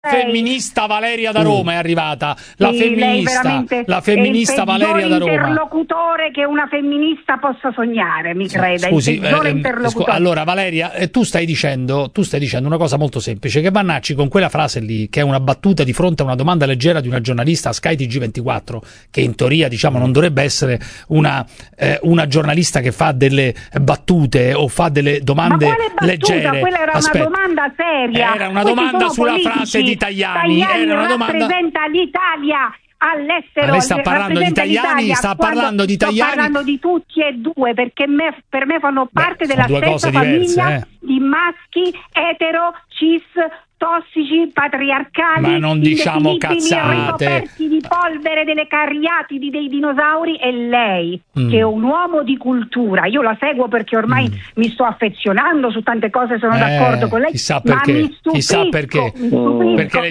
femminista Valeria da Roma è arrivata, la femminista Valeria da Roma. Interlocutore che una femminista possa sognare, mi creda. Scusi, allora Valeria, tu stai dicendo una cosa molto semplice, che Vannacci con quella frase lì, che è una battuta di fronte a una domanda leggera di una giornalista a Sky TG24, che in teoria diciamo non dovrebbe essere una giornalista che fa delle battute o fa delle domande leggere. Quella era una domanda seria. Era una domanda sulla frase di Tajani, era una domanda. Rappresenta l'Italia all'estero. Lei sta parlando di Tajani, sta parlando di Tajani. Sto parlando di tutti e due, perché per me fanno parte della stessa famiglia di maschi etero, cis, tossici, patriarcali, ma non diciamo cazzate, ricoperti di polvere delle cariatidi dei dinosauri. E lei, che è un uomo di cultura, io la seguo perché ormai mi sto affezionando su tante cose, sono d'accordo con lei, chissà perché, ma mi stupisco, perché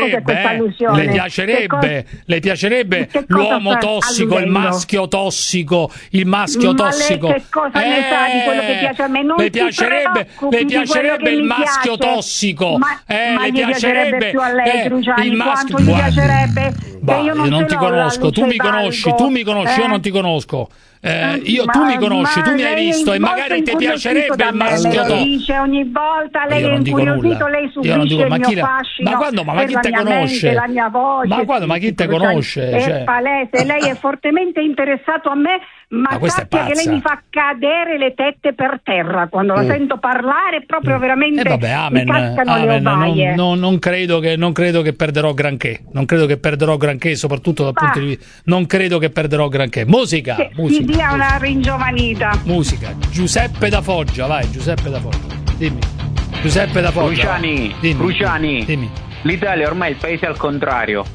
le piacerebbe l'uomo tossico, il maschio tossico, Lei che cosa ne sa di quello che piace a me? Non le piacerebbe il maschio tossico. Ma le gli piacerebbe più a lei, Cruciani, il maschio, quanto gli piacerebbe? Io non ti conosco, tu mi conosci, io non ti conosco. Tu mi conosci, tu mi hai visto e magari ti piacerebbe il maschio tossico. Dice ogni volta, lei è incuriosito, lei subisce il mio fascino, ma chi te conosce? La mia voce. Ma chi te conosce? È palese, lei è fortemente interessato a me, ma sappia che lei mi fa cadere le tette per terra quando la sento parlare, proprio veramente mi cascano le ovaie. Non credo che perderò granché, soprattutto dal punto di vista, non credo che perderò granché. Musica. Ti dia una ringiovanita. Musica. Giuseppe da Foggia, vai, Giuseppe da Foggia. Dimmi. Giuseppe da Foggia. Cruciani. Dimmi. L'Italia ormai è il paese al contrario.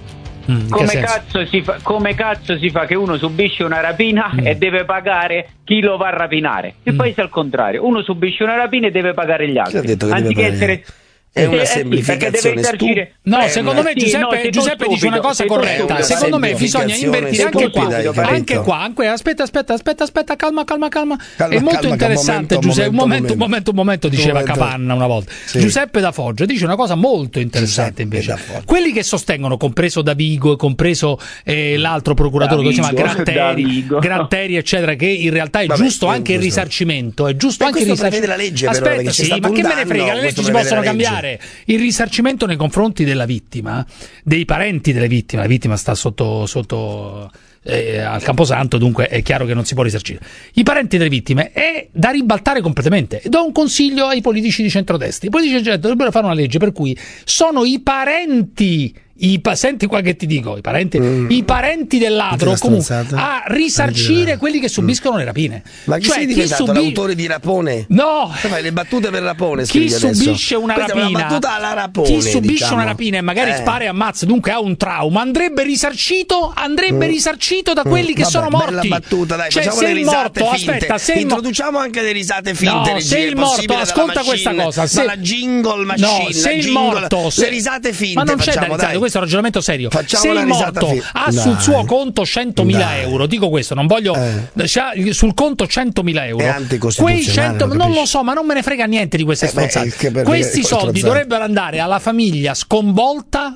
Come cazzo si fa che uno subisce una rapina e deve pagare chi lo va a rapinare? Il paese al contrario, uno subisce una rapina e deve pagare gli altri. Anziché essere è una semplificazione secondo me Giuseppe dice una cosa corretta. Secondo me bisogna invertire anche qua. Aspetta, calma. È molto interessante, Giuseppe. Un momento, diceva Capanna una volta. Giuseppe da Foggia dice una cosa molto interessante invece. Quelli che sostengono, compreso Davigo e compreso l'altro procuratore che si chiama Gratteri, eccetera, che in realtà è giusto anche il risarcimento, è giusto anche il risarcimento. Aspetta, ma che me ne frega, le leggi si possono cambiare. Il risarcimento nei confronti della vittima, dei parenti delle vittime, la vittima sta sotto al Camposanto, dunque è chiaro che non si può risarcire. I parenti delle vittime è da ribaltare completamente. Do un consiglio ai politici di centrodestra. I politici di centrodestra dovrebbero fare una legge per cui sono i parenti, senti qua che ti dico, i parenti del ladro comunque a risarcire quelli che subiscono le rapine. Ma chi sei diventato l'autore di Rapone? No, fai le battute per Rapone. Chi subisce una rapina, è una battuta alla Rapone, chi subisce una rapina e magari spara e ammazza, dunque ha un trauma, andrebbe risarcito da quelli che sono morti. Bella battuta, dai, cioè, facciamo le risate finte. Introduciamo anche le risate finte. No, sei il morto, ascolta questa cosa. La jingle machine, no, sei il morto, le risate finte. Ma non c'è da risate, questo è un ragionamento serio. Se il morto ha sul suo conto 100.000 euro, dico questo, non voglio sul conto 100.000 euro, quei 100 non lo so, ma non me ne frega niente di queste stronzate. Questi soldi dovrebbero andare alla famiglia sconvolta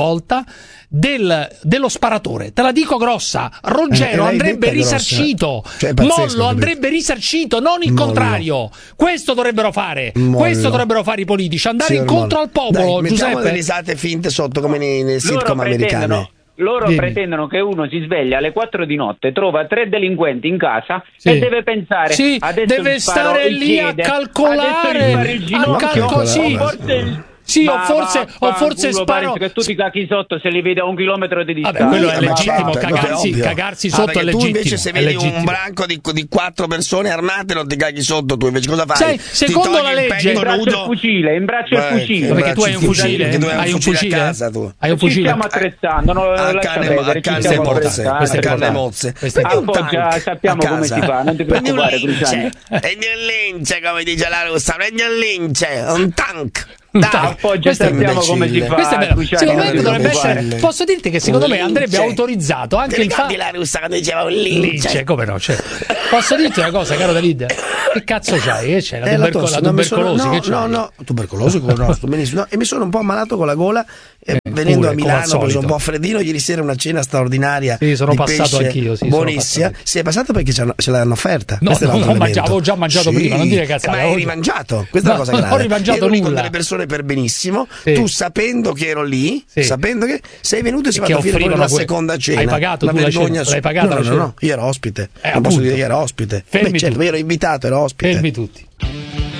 dello sparatore. Te la dico grossa, Ruggero andrebbe risarcito, Mollo andrebbe risarcito, non il contrario. Questo dovrebbero fare, questo dovrebbero fare i politici, andare incontro al popolo. Dai, mettiamo Giuseppe, le risate finte sotto come nelle sitcom americane. Loro pretendono che uno si sveglia alle 4 di notte, trova 3 delinquenti in casa e deve pensare deve stare lì a calcolare o forse sparo che tu ti cacchi sotto se li vedi a 1 chilometro di distanza. Quello è legittimo, cagarsi sotto è legittimo. Tu invece se vedi un branco di 4 persone armate non ti caghi sotto, tu invece cosa fai? Secondo la legge imbraccio il fucile, perché tu hai un fucile, hai un fucile a casa tu. Hai un fucile. Ci stiamo attrezzando, non a canne mozze. Sappiamo come si fa, non ti preoccupare, Cruciani. Prendi un lince, come dice la russa, prendi un lince, un tank. Appoggia, sappiamo come si fa. Secondo me dovrebbe essere. Posso dirti che secondo me andrebbe autorizzato anche il fatto. La russa quando diceva un lince. Come no? Posso dirti una cosa, caro David? Che cazzo c'hai? C'è la tubercolosi? No, tubercolosi conosco benissimo. E mi sono un po' ammalato con la gola. Venendo a Milano ho preso un po' freddino. Ieri sera una cena straordinaria. Sì, sono passato pesce, anch'io. Sì, buonissima. Si è passato perché ce l'hanno offerta. No, avevo già mangiato prima. Non dire cazzate. Ma hai rimangiato. Questa è la cosa grave. Non ho rimangiato nulla. con delle persone per benissimo. Tu sapendo che ero lì, sapendo che sei venuto e sei fatto finire la seconda cena. Hai pagato la tu vergogna. L'hai pagata? No, io ero ospite. Non posso dire che ero ospite. Certo, io ero invitato, ero ospite. Fermi tutti.